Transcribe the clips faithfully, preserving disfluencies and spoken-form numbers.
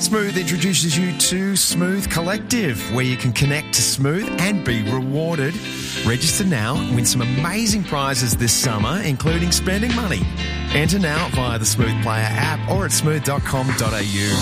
Smooth introduces you to Smooth Collective, where you can connect to Smooth and be rewarded. Register now and win some amazing prizes this summer, including spending money. Enter now via the Smooth Player app or at smooth dot com dot a u.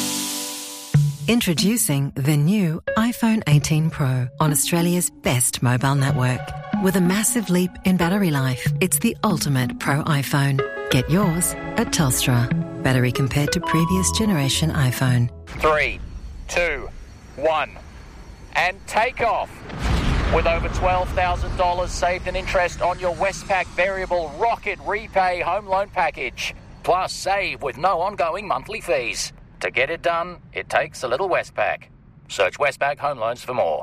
Introducing the new iPhone eighteen Pro on Australia's best mobile network. With a massive leap in battery life, it's the ultimate Pro iPhone. Get yours at Telstra. Battery compared to previous generation iPhone. Three, two, one, and take off. With over twelve thousand dollars saved in interest on your Westpac Variable Rocket Repay Home Loan Package. Plus save with no ongoing monthly fees. To get it done, it takes a little Westpac. Search Westpac Home Loans for more.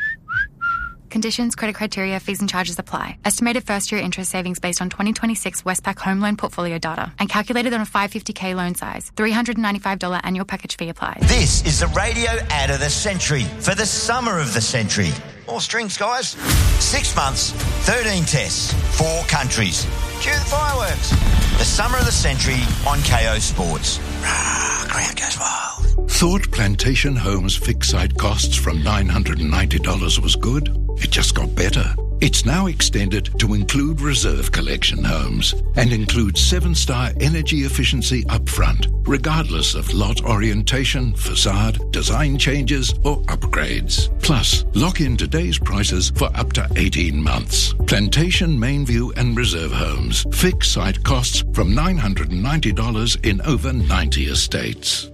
Conditions, credit criteria, fees and charges apply. Estimated first-year interest savings based on twenty twenty-six Westpac home loan portfolio data and calculated on a five hundred fifty thousand loan size. three hundred ninety-five dollars annual package fee applies. This is the radio ad of the century for the summer of the century. More strings, guys. Six months, thirteen tests, four countries. Cue the fireworks. The summer of the century on K O Sports. Rah, crowd goes wild. Thought Plantation Homes fixed site costs from nine hundred ninety dollars was good? It just got better. It's now extended to include reserve collection homes and includes seven-star energy efficiency upfront, regardless of lot orientation, facade, design changes or upgrades. Plus, lock in today's prices for up to eighteen months. Plantation, Mainview and Reserve Homes. Fixed site costs from nine hundred ninety dollars in over ninety estates.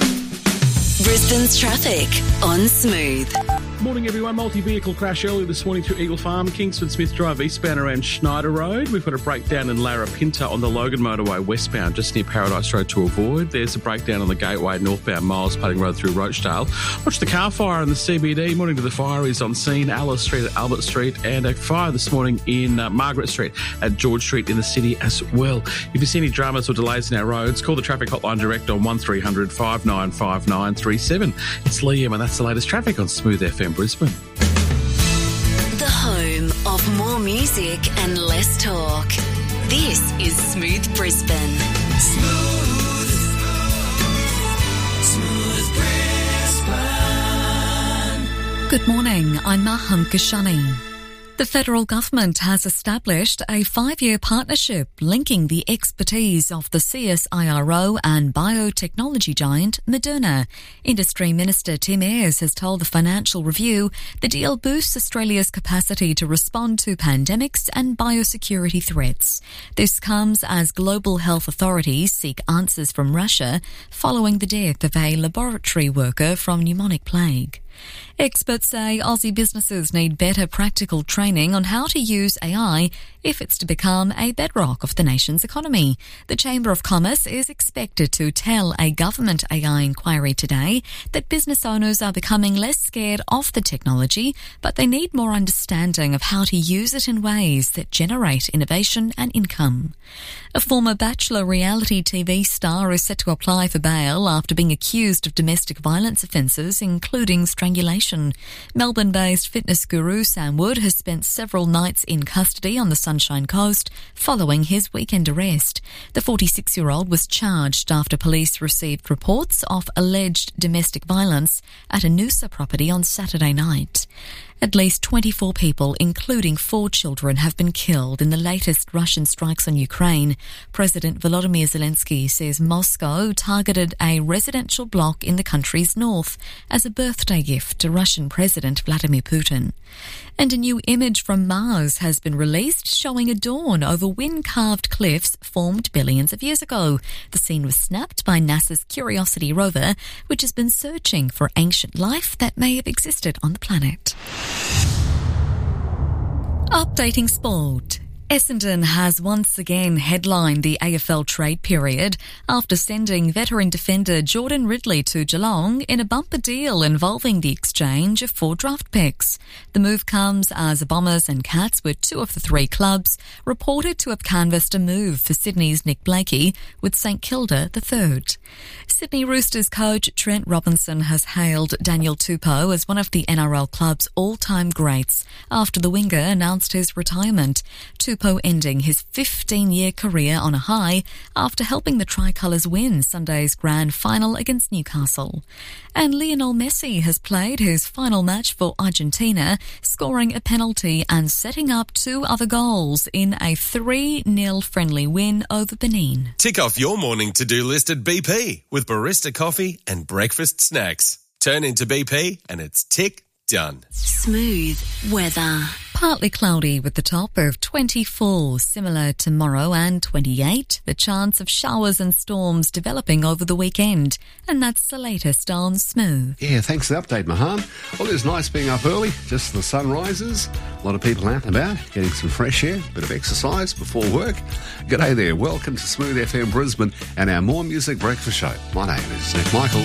Brisbane's traffic on Smooth. Morning everyone. Multi-vehicle crash early this morning through Eagle Farm, Kingsford Smith Drive eastbound around Schneider Road. We've got a breakdown in Larapinta on the Logan Motorway westbound just near Paradise Road to avoid. There's a breakdown on the Gateway northbound Miles Putting Road through Rochdale. Watch the car fire in the C B D. Morning to the fire is on scene, Alice Street at Albert Street, and a fire this morning in uh, Margaret Street at George Street in the city as well. If you see any dramas or delays in our roads, call the traffic hotline direct on one three hundred five nine five nine three seven. It's Liam and that's the latest traffic on Smooth F M Brisbane. The home of more music and less talk. This is Smooth Brisbane. Smooth, Smooth Brisbane. Good morning, I'm Maham Kashani. The federal government has established a five-year partnership linking the expertise of the C S I R O and biotechnology giant Moderna. Industry Minister Tim Ayres has told the Financial Review the deal boosts Australia's capacity to respond to pandemics and biosecurity threats. This comes as global health authorities seek answers from Russia following the death of a laboratory worker from pneumonic plague. Experts say Aussie businesses need better practical training on how to use A I if it's to become a bedrock of the nation's economy. The Chamber of Commerce is expected to tell a government A I inquiry today that business owners are becoming less scared of the technology, but they need more understanding of how to use it in ways that generate innovation and income. A former Bachelor reality T V star is set to apply for bail after being accused of domestic violence offences, including strangulation. Melbourne-based fitness guru Sam Wood has spent several nights in custody on the Sunshine Coast following his weekend arrest. The forty-six-year-old was charged after police received reports of alleged domestic violence at a Noosa property on Saturday night. At least twenty-four people, including four children, have been killed in the latest Russian strikes on Ukraine. President Volodymyr Zelensky says Moscow targeted a residential block in the country's north as a birthday gift to Russian President Vladimir Putin. And a new image from Mars has been released showing a dawn over wind-carved cliffs formed billions of years ago. The scene was snapped by NASA's Curiosity rover, which has been searching for ancient life that may have existed on the planet. Updating sport. Essendon has once again headlined the A F L trade period after sending veteran defender Jordan Ridley to Geelong in a bumper deal involving the exchange of four draft picks. The move comes as the Bombers and Cats were two of the three clubs reported to have canvassed a move for Sydney's Nick Blakey, with St Kilda the third. Sydney Roosters coach Trent Robinson has hailed Daniel Tupou as one of the N R L club's all-time greats after the winger announced his retirement. Tupou Firpo ending his fifteen-year career on a high after helping the Tricolours win Sunday's grand final against Newcastle. And Lionel Messi has played his final match for Argentina, scoring a penalty and setting up two other goals in a three nil friendly win over Benin. Tick off your morning to-do list at B P with barista coffee and breakfast snacks. Turn into B P and it's tick done. Smooth weather. Partly cloudy with the top of twenty-four, similar tomorrow, and twenty-eight. The chance of showers and storms developing over the weekend. And that's the latest on Smooth. Yeah, thanks for the update, Mahan. Well, it's nice being up early, just the sun rises. A lot of people out and about, getting some fresh air, bit of exercise before work. G'day there. Welcome to Smooth F M Brisbane and our More Music Breakfast Show. My name is Nick Michael.